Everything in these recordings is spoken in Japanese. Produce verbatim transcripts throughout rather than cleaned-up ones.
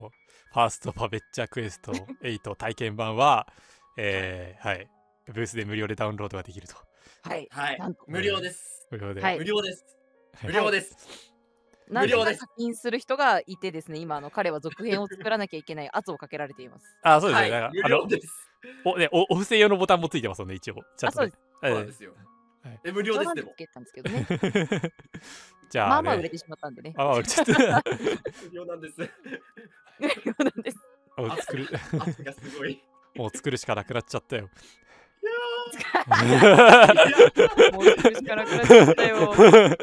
ファーストパベッチャクエストエイト体験版は、えー、はい、ブースで無料でダウンロードができると。 はい。 はいなんと。 無料です。 無料で。 はい無料です。 はい無料です。 なぜか無料です。 課金する人がいてですね、今あの彼は続編を作らなきゃいけない圧をかけられています。 あ、そうですね。 はい、無なんかあの料です。 おねおお布施用のボタンもついてますもんね、一応。ちゃんあ、 とね。 そうです。 そうなんですよ。 はいえ、無料ですでも。 冗談でつけたんですけどね。 じゃあ、ね、 まあまあ売れてしまったんでね。 あ、売れちゃった。 無料なんです。 無料なんです。 もう作る圧がすごい。 もう作るしかなくなっちゃったよ。 もう作るしかなくなっちゃったよ。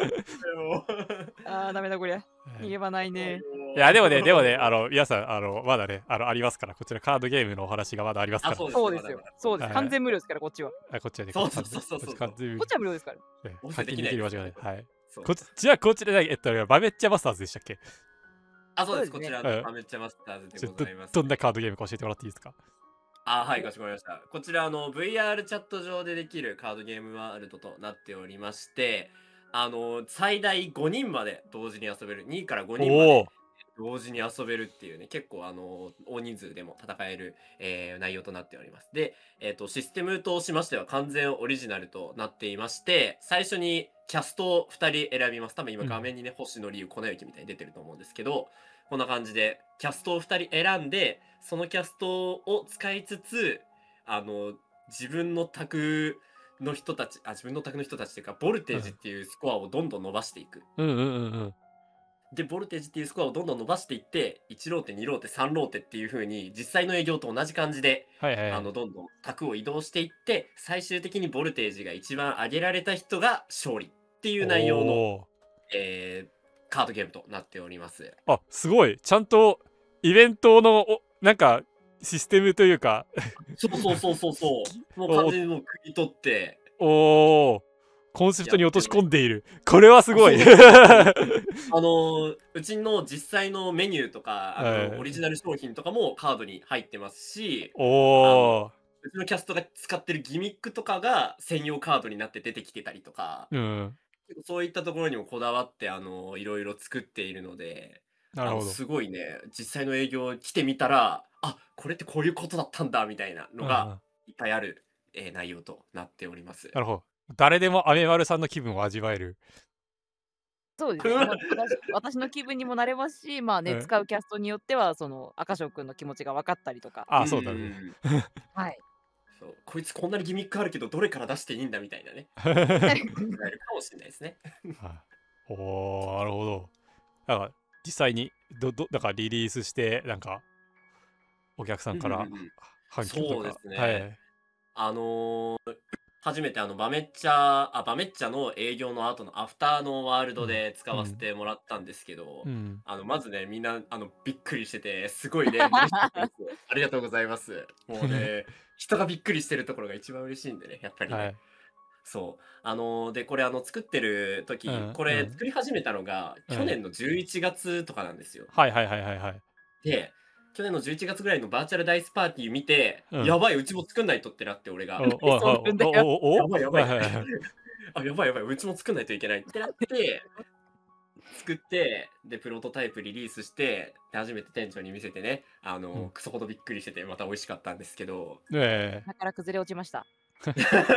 あー、ダメだこりゃ。逃げ場ないね。 いや、でもね、でもね、あの、皆さん、あの、まだね、あの、ありますから、こちらカードゲームのお話がまだありますから。 あ、そうそうですよ。そうです。 はい完全無料ですから、こっちは。 あ、こっちはね、 そうそうそうそうそうこっち完全こっちは無料ですから。 ねお布施課金できる場所がない。 できはい。 そうこっちはこちらで、えっと、バベッチャマスターズでしたっけ？ あ、そうです。 そうですねこちらのアメッチャマスターズちょっとでございます。 どんなカードゲームか教えてもらっていいですか？ あ、はい、かしこまりました。こちら、あの、ブイアール チャット上でできるカードゲームワールドとなっておりまして、あの、最大ごにんまで同時に遊べる、にからごにんまおでお。 同時に遊べるっていうね、結構、あの、大人数でも戦える、えー内容となっております。で、えっと、システムとしましては完全オリジナルとなっていまして、最初にキャストをふたり選びます。多分今うん画面にね、星野理由、粉雪みたいに出てると思うんですけど、こんな感じでキャストをふたり選んで、そのキャストを使いつつ、あの、自分の卓の人たち、あ、自分の卓の人たちっていうか、ボルテージっていうスコアをどんどん伸ばしていく。 うんうんうんうん。 で、ボルテージっていうスコアをどんどん伸ばしていって、いちローテ、にローテ、さんローテっていう風に、実際の営業と同じ感じで、 はいはいはい。 あの、どんどん卓を移動していって、最終的にボルテージが一番上げられた人が勝利っていう内容の、 おーえーカードゲームとなっております。 あ、すごい。ちゃんとイベントのおなんかシステムというかそうそうそうそうそう。もう完全にもう食い取って、 おお、コンセプトに落とし込んでいる。これはすごい。 そうあのーうちの実際のメニューとか、あのはいオリジナル商品とかもカードに入ってますし、 おお。 うちのキャストが使ってるギミックとかが専用カードになって出てきてたりとか、 うん。 結構そういったところにもこだわって、あのいろいろ作っているので、あのなるほど。 すごいね、実際の営業来てみたら、あ、これってこういうことだったんだみたいなのうんうんがいっぱいある、えー内容となっております。 なるほど。誰でもアメマルさんの気分を味わえる。 そうですね。まあ私私の気分にもなれますし、まあね、 うん使うキャストによっては、その赤翔くんの気持ちが分かったりとか。 あ、そうだね。 んんんはい。 そうこいつこんなにギミックあるけどどれから出していいんだみたいなね考えるかもしれないですね。 はいおお、なるほど。だから実際にどどだからリリースしてなんかお客さんからうんうんうん反響とか。 そうですねはい。 あのー初めてあのバメッチャあバメッチャの営業の後のアフターのワールドで使わせてもらったんですけど、 うん。 あのまずねみんなあのびっくりしててすごいね嬉しかったですありがとうございます。もうね人がびっくりしてるところが一番嬉しいんでねやっぱりね、 はい。 そうあのーでこれあの作ってる時、 うんこうんれ作り始めたのが、 うん去年のじゅういちがつとかなんですよ。 はいはいはいはいはい。 で去年のじゅういちがつぐらいのバーチャルダイスパーティー見て、 うんやばいうちも作んないとってなって俺がおおおそうなんだよおおおやばいやばいはいはいはいあやばいやばいうちも作んないといけないってなって作ってでプロトタイプリリースしてで初めて店長に見せてねあの、 うんクソほどびっくりしててまた美味しかったんですけどねえ。 だから崩れ落ちました。 そ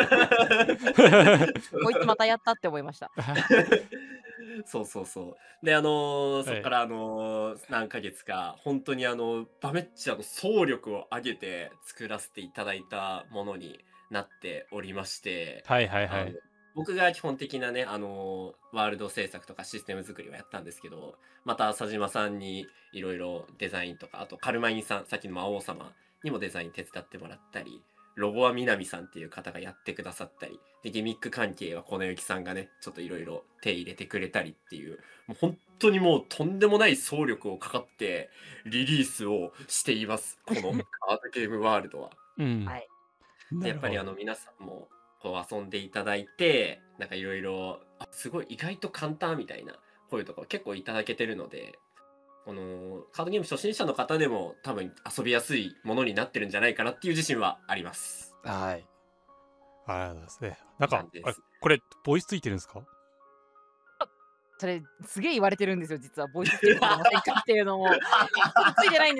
こいつまたやったって思いました。 そうそうそうであのーそはいっからあのー何ヶ月か本当にあのバメッチャの総力を上げて作らせていただいたものになっておりましてはいはいはあのい。 僕が基本的なね、あのーワールド制作とかシステム作りをやったんですけど、また佐島さんにいろいろデザインとか、あとカルマインさん、さっきの魔王様にもデザイン手伝ってもらったり、ロボアミナミさんっていう方がやってくださったり、で、ギミック関係は粉雪さんがね、ちょっといろいろ手入れてくれたりっていう、もう本当にもうとんでもない総力をかかってリリースをしています。このカードゲームワールドは。 うん。 はいでやっぱりあのの皆さんもこう遊んでいただいてなんかいろいろすごい意外と簡単みたいな声とか結構いただけてるのでこのカードゲーム初心者の方でも多分遊びやすいものになってるんじゃないかなっていう自信はあります。 はい。ありがとうございますね。なんかなんですあこれボイスついてるんですか？ それ、すげえ言われてるんですよ、実は。ボイスつけてくれませんかっていうのも。ちょっとついてないん